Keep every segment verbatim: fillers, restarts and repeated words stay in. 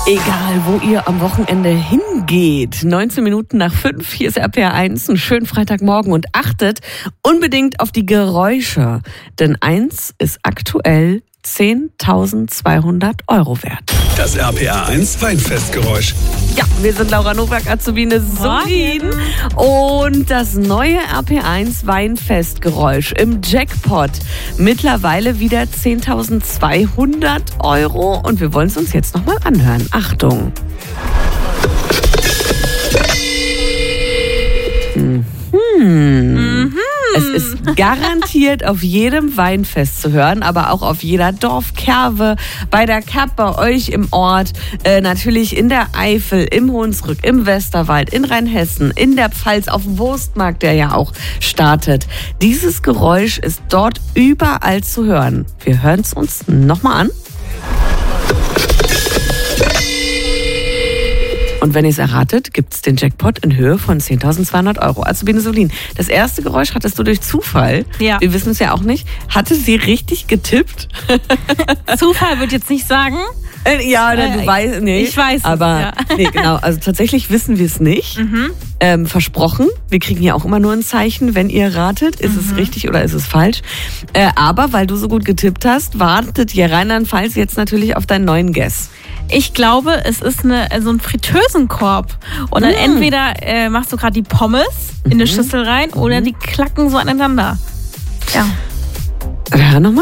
Egal, wo ihr am Wochenende hingeht. neunzehn Minuten nach fünf, hier ist R P R eins, einen schönen Freitagmorgen und achtet unbedingt auf die Geräusche. Denn eins ist aktuell zehntausendzweihundert Euro wert. Das R P R eins Weinfestgeräusch. Ja, wir sind Laura Nowak, Azubine Solin. Und das neue R P R eins Weinfestgeräusch im Jackpot. Mittlerweile wieder zehntausendzweihundert Euro. Und wir wollen es uns jetzt nochmal anhören. Achtung. Mhm. Mhm. Es ist garantiert auf jedem Weinfest zu hören, aber auch auf jeder Dorfkerwe, bei der Kapp, bei euch im Ort, äh, natürlich in der Eifel, im Hunsrück, im Westerwald, in Rheinhessen, in der Pfalz, auf dem Wurstmarkt, der ja auch startet. Dieses Geräusch ist dort überall zu hören. Wir hören es uns nochmal an. Und wenn ihr es erratet, gibt es den Jackpot in Höhe von zehntausendzweihundert Euro. Azubine Solin, das erste Geräusch hattest du durch Zufall. Ja. Wir wissen es ja auch nicht. Hatte sie richtig getippt? Zufall würde ich jetzt nicht sagen. Äh, ja, oder du äh, weißt, nee. Ich weiß es, aber ja. Nee, genau. Also tatsächlich wissen wir es nicht. Mhm. Ähm, versprochen. Wir kriegen ja auch immer nur ein Zeichen, wenn ihr ratet, ist mhm. es richtig oder ist es falsch. Äh, aber weil du so gut getippt hast, wartet ja Rheinland-Pfalz jetzt natürlich auf deinen neuen Guess. Ich glaube, es ist eine, so ein Fritteusenkorb. Und dann mm. entweder äh, machst du gerade die Pommes in eine Schüssel rein mhm. oder die klacken so aneinander. Ja. Hör nochmal.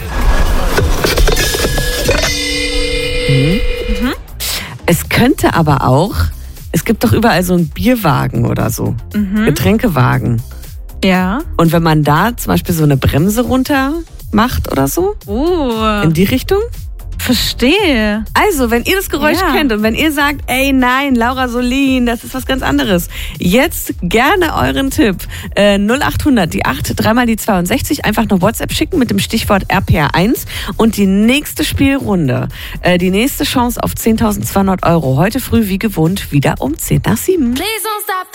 Mhm. Mhm. Es könnte aber auch, es gibt doch überall so einen Bierwagen oder so. Mhm. Getränkewagen. Ja. Und wenn man da zum Beispiel so eine Bremse runter macht oder so, oh. in die Richtung. Verstehe. Also, wenn ihr das Geräusch ja. kennt und wenn ihr sagt, ey, nein, Laura Solin, das ist was ganz anderes, jetzt gerne euren Tipp. Äh, null achthundert, die acht, dreimal die zweiundsechzig, einfach eine WhatsApp schicken mit dem Stichwort R P R eins und die nächste Spielrunde, äh, die nächste Chance auf zehntausendzweihundert Euro, heute früh wie gewohnt wieder um zehn nach sieben. Please